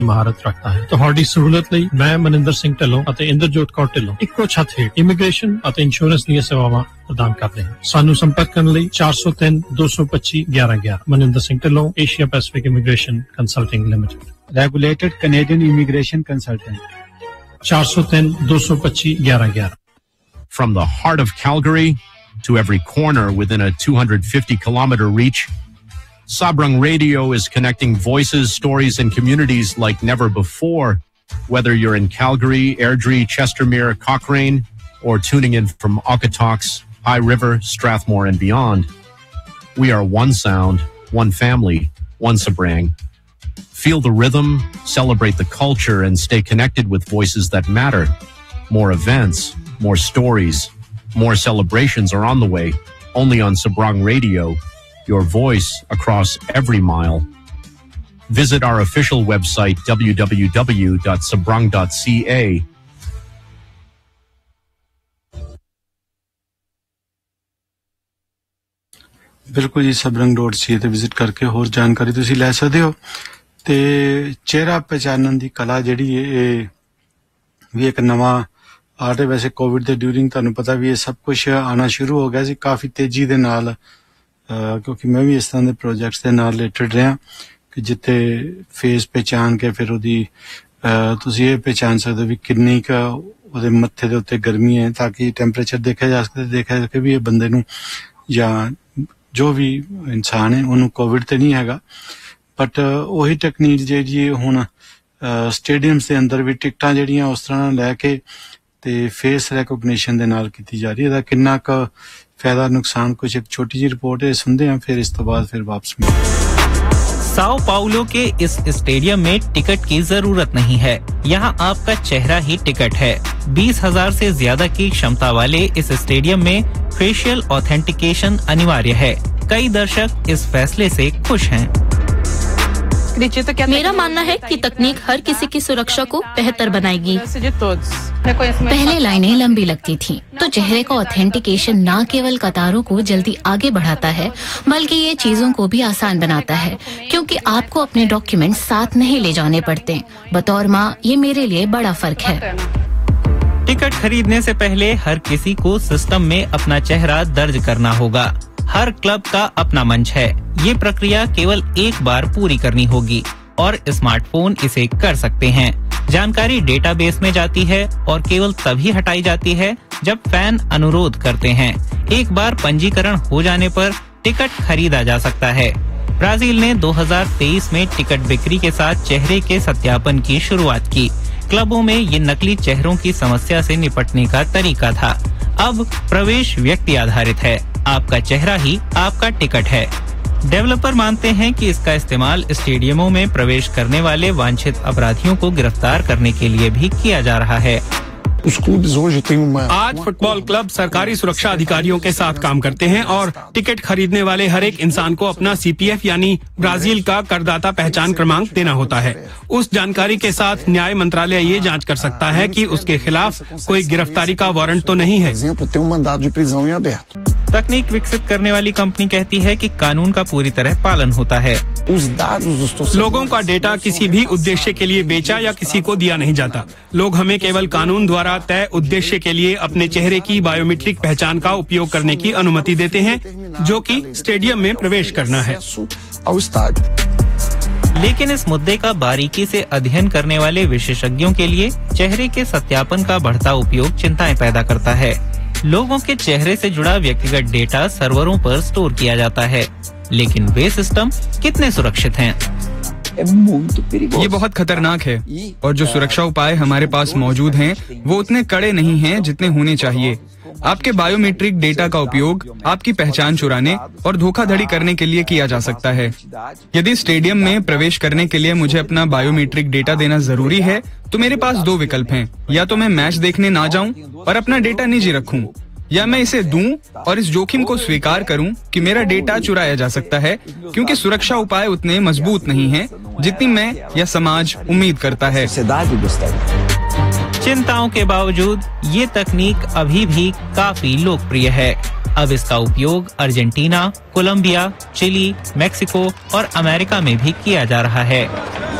महारत रखता है। ਤੁਹਾਡੀ ਸਹੂਲਤ ਲਈ ਮੈਂ ਮਨਿੰਦਰ ਸਿੰਘ ਢਿੱਲੋਂ ਅਤੇ ਇੰਦਰਜੋਤ ਕੌਰ ਢਿੱਲੋਂ ਇੱਕੋ ਛੱਤ ਹੇਠ ਇਮੀਗ੍ਰੇਸ਼ਨ ਅਤੇ ਇੰਸ਼ੋਰੈਂਸ ਦੀਆਂ ਸੇਵਾਵਾਂ ਪ੍ਰਦਾਨ ਕਰਦੇ ਹਾਂ। ਸਾਨੂੰ ਸੰਪਰਕ ਕਰਨ ਲਈ 403-225-1111 Maninder Singh Dhillon Asia Pacific immigration consulting limited regulated Canadian immigration consultant 403-225-1111 From the heart of Calgary to every corner within a 250-kilometer reach, Sabrang Radio is connecting voices, stories, and communities like never before. Whether you're in Calgary, Airdrie, Chestermere, Cochrane, or tuning in from Okotoks, High River, Strathmore, and beyond, we are one sound, one family, one Sabrang. Feel the rhythm, celebrate the culture, and stay connected with voices that matter. More events, more stories, more celebrations are on the way, only on Sabrang Radio. Your voice across every mile. Visit our official website www.sabrang.ca. ਬਿਲਕੁਲ ਜੀ sabrang.ca ਤੇ visit ਕਰਕੇ ਹੋਰ ਜਾਣਕਾਰੀ ਤੁਸੀਂ ਲੈ ਸਕਦੇ ਹੋ ਤੇ ਚਿਹਰਾ ਪਛਾਣਨ ਦੀ ਕਲਾ ਜਿਹੜੀ ਇਹ ਵੀ ਇੱਕ ਨਵਾਂ ਆਰਟ ਹੈ। ਵੈਸੇ ਕੋਵਿਡ ਦੇ ਡਿਊਰਿੰਗ ਤੁਹਾਨੂੰ ਪਤਾ ਵੀ ਇਹ ਸਭ ਕੁਝ ਆਉਣਾ ਸ਼ੁਰੂ ਹੋ ਗਿਆ ਸੀ ਕਾਫੀ ਤੇਜ਼ੀ ਦੇ ਨਾਲ ਕਿਉਂਕਿ ਮੈਂ ਵੀ ਇਸ ਤਰ੍ਹਾਂ ਦੇ ਪ੍ਰੋਜੈਕਟਸ ਦੇ ਨਾਲ ਰਿਲੇਟਡ ਰਿਹਾ ਕਿ ਜਿੱਥੇ ਫੇਸ ਪਹਿਚਾਣ ਕੇ ਫਿਰ ਉਹਦੀ ਤੁਸੀਂ ਇਹ ਪਹਿਚਾਣ ਸਕਦੇ ਵੀ ਕਿੰਨੀ ਕੁ ਉਹਦੇ ਮੱਥੇ ਦੇ ਉੱਤੇ ਗਰਮੀ ਹੈ ਤਾਂ ਕਿ ਟੈਂਪਰੇਚਰ ਦੇਖਿਆ ਜਾ ਸਕੇ ਵੀ ਇਹ ਬੰਦੇ ਨੂੰ ਜਾਂ ਜੋ ਵੀ ਇਨਸਾਨ ਹੈ ਉਹਨੂੰ ਕੋਵਿਡ ਤੇ ਨਹੀਂ ਹੈਗਾ। ਬਟ ਉਹੀ ਟੈਕਨੀਕ ਜਿਹੜੀ ਹੁਣ ਸਟੇਡੀਅਮਸ ਦੇ ਅੰਦਰ ਵੀ ਟਿਕਟਾਂ ਜਿਹੜੀਆਂ ਉਸ ਤਰ੍ਹਾਂ ਲੈ ਕੇ ਤੇ ਫੇਸ ਰੈਕੋਗਨੀਸ਼ਨ ਦੇ ਨਾਲ ਕੀਤੀ ਜਾ ਰਹੀ ਹੈ। ਇਹਦਾ ਕਿੰਨਾ ਕੁ फायदा नुकसान कुछ एक छोटी सी रिपोर्ट है सुनते हैं फिर इस तो बाद फिर वापस मिलेंगे। साओ पाउलो के इस स्टेडियम में टिकट की जरूरत नहीं है। यहाँ आपका चेहरा ही टिकट है। 20,000 से ज्यादा की क्षमता वाले इस स्टेडियम में फेशियल ऑथेंटिकेशन अनिवार्य है। कई दर्शक इस फैसले से खुश हैं। मेरा मानना है कि तकनीक हर किसी की सुरक्षा को बेहतर बनाएगी। पहले लाइनें लंबी लगती थीं, तो चेहरे का ऑथेंटिकेशन न केवल कतारों को जल्दी आगे बढ़ाता है बल्कि ये चीजों को भी आसान बनाता है क्योंकि आपको अपने डॉक्यूमेंट साथ नहीं ले जाने पड़ते। बतौर माँ ये मेरे लिए बड़ा फर्क है। टिकट खरीदने से पहले हर किसी को सिस्टम में अपना चेहरा दर्ज करना होगा। हर क्लब का अपना मंच है। ये प्रक्रिया केवल एक बार पूरी करनी होगी और स्मार्टफोन इसे कर सकते हैं। जानकारी डेटाबेस में जाती है और केवल तभी हटाई जाती है जब फैन अनुरोध करते हैं। एक बार पंजीकरण हो जाने पर टिकट खरीदा जा सकता है। ब्राजील ने 2023 में टिकट बिक्री के साथ चेहरे के सत्यापन की शुरुआत की। क्लबों में ये नकली चेहरों की समस्या से निपटने का तरीका था। अब प्रवेश व्यक्ति आधारित है। आपका चेहरा ही आपका टिकट है। डेवलपर मानते हैं कि इसका इस्तेमाल स्टेडियमों में प्रवेश करने वाले वांछित अपराधियों को गिरफ्तार करने के लिए भी किया जा रहा है। आज फुटबॉल क्लब सरकारी सुरक्षा अधिकारियों के साथ काम करते हैं और टिकट खरीदने वाले हर एक इंसान को अपना CPF यानी ब्राजील का करदाता पहचान क्रमांक देना होता है। उस जानकारी के साथ न्याय मंत्रालय ये जांच कर सकता है कि उसके खिलाफ कोई गिरफ्तारी का वारंट तो नहीं है। तकनीक विकसित करने वाली कंपनी कहती है कि कानून का पूरी तरह पालन होता है। लोगों का डेटा किसी भी उद्देश्य के लिए बेचा या किसी को दिया नहीं जाता। लोग हमें केवल कानून द्वारा तय उद्देश्य के लिए अपने चेहरे की बायोमेट्रिक पहचान का उपयोग करने की अनुमति देते हैं, जो कि स्टेडियम में प्रवेश करना है। लेकिन इस मुद्दे का बारीकी से अध्ययन करने वाले विशेषज्ञों के लिए चेहरे के सत्यापन का बढ़ता उपयोग चिंताएं पैदा करता है। लोगों के चेहरे से जुड़ा व्यक्तिगत डेटा सर्वरों पर स्टोर किया जाता है, लेकिन वे सिस्टम कितने सुरक्षित हैं? ये बहुत खतरनाक है और जो सुरक्षा उपाय हमारे पास मौजूद हैं, वो उतने कड़े नहीं हैं जितने होने चाहिए। आपके बायोमेट्रिक डेटा का उपयोग आपकी पहचान चुराने और धोखाधड़ी करने के लिए किया जा सकता है। यदि स्टेडियम में प्रवेश करने के लिए मुझे अपना बायोमेट्रिक डेटा देना जरूरी है, तो मेरे पास दो विकल्प हैं। या तो मैं मैच देखने ना जाऊं और अपना डेटा निजी रखूं, या मैं इसे दूं और इस जोखिम को स्वीकार करूं कि मेरा डेटा चुराया जा सकता है, क्योंकि सुरक्षा उपाय उतने मजबूत नहीं हैं जितनी मैं या समाज उम्मीद करता है। चिंताओं के बावजूद ये तकनीक अभी भी काफी लोकप्रिय है। अब इसका उपयोग अर्जेंटीना, कोलंबिया, चिली, मेक्सिको और अमेरिका में भी किया जा रहा है।